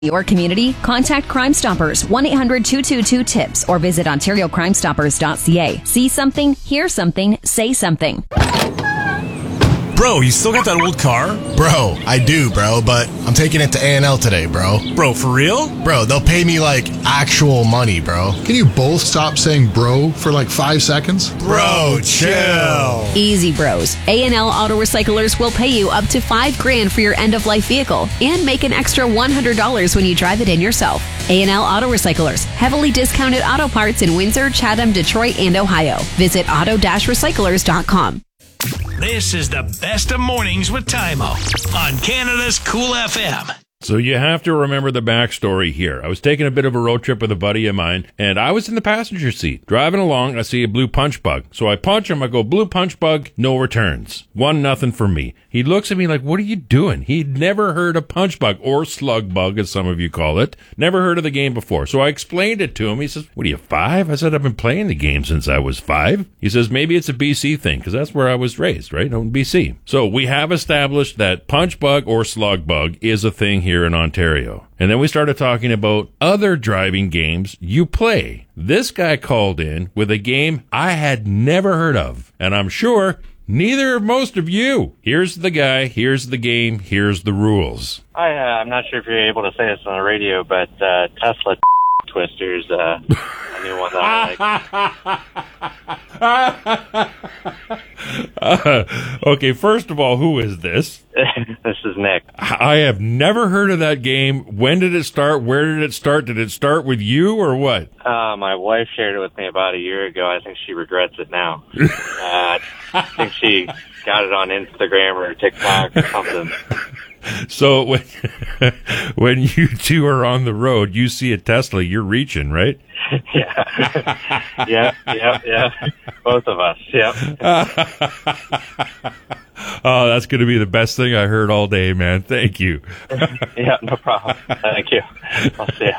your community? Contact Crime Stoppers 1-800-222-TIPS or visit OntarioCrimeStoppers.ca. See something, hear something, say something. Bro, you still got that old car? Bro, I do, bro, but I'm taking it to A&L today, bro. Bro, for real? Bro, they'll pay me, like, actual money, bro. Can you both stop saying bro for like 5 seconds? Bro, chill. Easy, bros. A&L Auto Recyclers will pay you up to $5,000 for your end-of-life vehicle and make an extra $100 when you drive it in yourself. A&L Auto Recyclers, heavily discounted auto parts in Windsor, Chatham, Detroit, and Ohio. Visit auto-recyclers.com. This is the best of mornings with Tymo on Canada's Cool FM. So you have to remember the backstory here. I was taking a bit of a road trip with a buddy of mine, and I was in the passenger seat. Driving along, I see a blue punch bug. So I punch him, I go, blue punch bug, no returns. 1-0 for me. He looks at me like, what are you doing? He'd never heard of punch bug, or slug bug, as some of you call it. Never heard of the game before. So I explained it to him. He says, what are you, 5? I said, I've been playing the game since I was 5. He says, maybe it's a BC thing, because that's where I was raised, right? In BC. So we have established that punch bug or slug bug is a thing here in Ontario. And then we started talking about other driving games you play. This guy called in with a game I had never heard of, and I'm sure neither of most of you. Here's the guy, here's the game, here's the rules. I'm not sure if you're able to say this on the radio, but Tesla Twister's a new one that I like. Okay, first of all, who is this? This is Nick. I have never heard of that game. When did it start? Where did it start? Did it start with you or what? My wife shared it with me about a year ago. I think she regrets it now. I think she got it on Instagram or TikTok or something. So when you two are on the road, you see a Tesla, you're reaching, right? Yeah. Yeah. Both of us. Yep. Oh, that's going to be the best thing I heard all day, man. Thank you. Yeah, no problem. Thank you. I'll see you.